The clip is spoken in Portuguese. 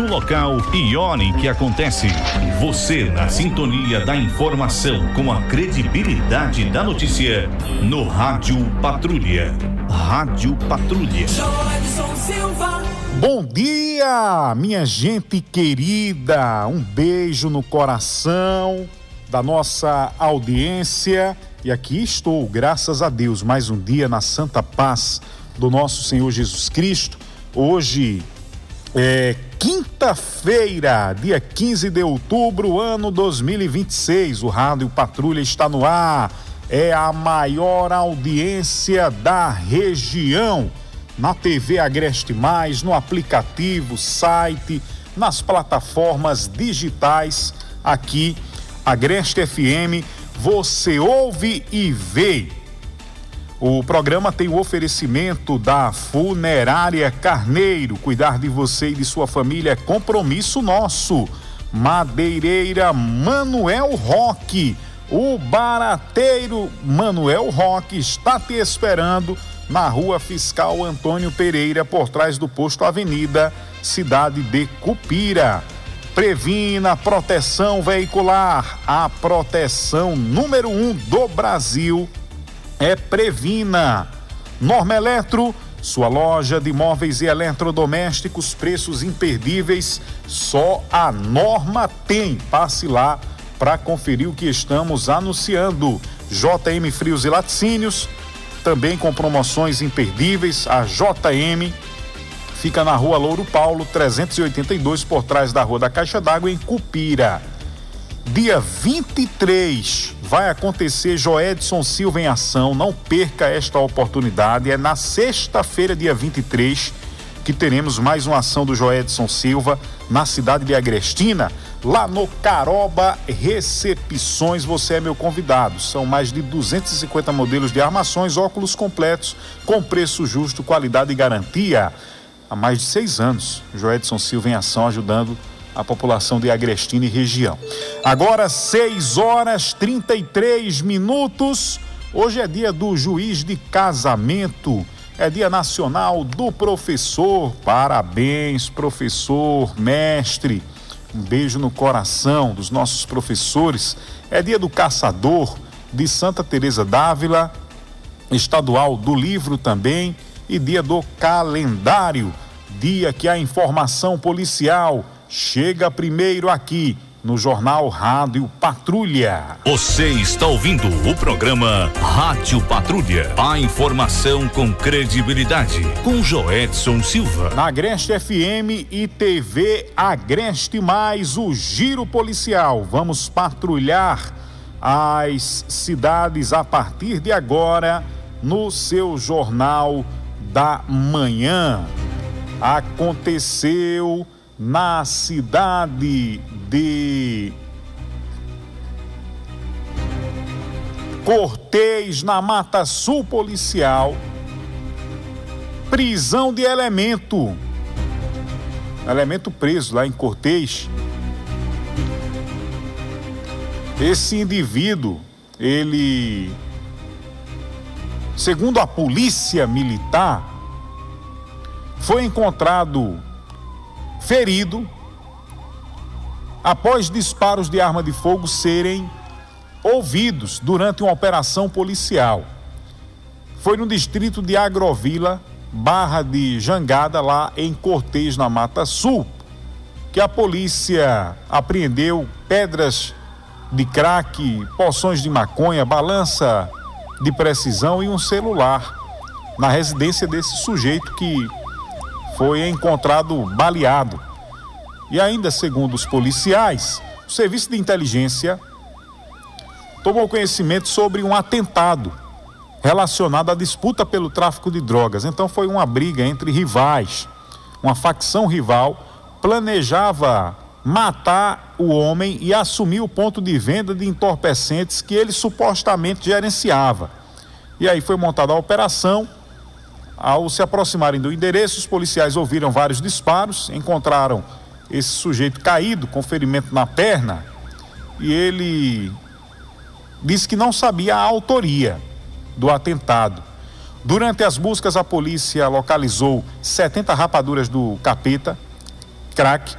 no local e hora em que acontece. Você na sintonia da informação com a credibilidade da notícia no Rádio Patrulha. Rádio Patrulha. Joedson Silva. Bom dia, minha gente querida. Um beijo no coração da nossa audiência. E aqui estou, graças a Deus, mais um dia na santa paz do nosso Senhor Jesus Cristo. Hoje é quinta-feira, dia 15 de outubro, ano 2026. O Rádio Patrulha está no ar. É a maior audiência da região. Na TV Agreste Mais, no aplicativo, site, nas plataformas digitais. Aqui, Agreste FM, você ouve e vê. O programa tem o oferecimento da Funerária Carneiro. Cuidar de você e de sua família é compromisso nosso. Madeireira Manuel Roque. O barateiro Manuel Roque está te esperando na Rua Fiscal Antônio Pereira, por trás do posto Avenida, cidade de Cupira. Previna Proteção Veicular. A proteção número 1 do Brasil é Previna. Norma Eletro, sua loja de móveis e eletrodomésticos, preços imperdíveis, só a Norma tem. Passe lá para conferir o que estamos anunciando. JM Frios e Laticínios, também com promoções imperdíveis. A JM fica na Rua Louro Paulo, 382, por trás da Rua da Caixa d'Água, em Cupira. Dia 23 vai acontecer Joedson Silva em ação. Não perca esta oportunidade. É na sexta-feira, dia 23, que teremos mais uma ação do Joedson Silva na cidade de Agrestina, lá no Caroba Recepções. Você é meu convidado. São mais de 250 modelos de armações, óculos completos, com preço justo, qualidade e garantia. Há mais de 6 anos, Joedson Silva em ação, ajudando a população de Agrestina e região. Agora 6h33. Hoje é dia do juiz de casamento. É dia nacional do professor. Parabéns, professor, mestre. Um beijo no coração dos nossos professores. É dia do caçador de Santa Teresa d'Ávila, estadual do livro também, e dia do calendário, dia que a informação policial chega primeiro aqui no Jornal Rádio Patrulha. Você está ouvindo o programa Rádio Patrulha. A informação com credibilidade, com Joedson Silva. Na Agreste FM e TV Agreste Mais, o Giro Policial. Vamos patrulhar as cidades a partir de agora no seu Jornal da Manhã. Aconteceu na cidade de Cortês, na Mata Sul policial, prisão de elemento preso lá em Cortês. Esse indivíduo, ele, segundo a polícia militar, foi encontrado ferido após disparos de arma de fogo serem ouvidos durante uma operação policial. Foi no distrito de Agrovila, Barra de Jangada, lá em Cortês, na Mata Sul, que a polícia apreendeu pedras de crack, porções de maconha, balança de precisão e um celular na residência desse sujeito que foi encontrado baleado. E ainda, segundo os policiais, o Serviço de Inteligência tomou conhecimento sobre um atentado relacionado à disputa pelo tráfico de drogas. Então foi uma briga entre rivais. Uma facção rival planejava matar o homem e assumir o ponto de venda de entorpecentes que ele supostamente gerenciava. E aí foi montada a operação. Ao se aproximarem do endereço, os policiais ouviram vários disparos, encontraram esse sujeito caído com ferimento na perna, e ele disse que não sabia a autoria do atentado. Durante as buscas, a polícia localizou 70 rapaduras do capeta, crack,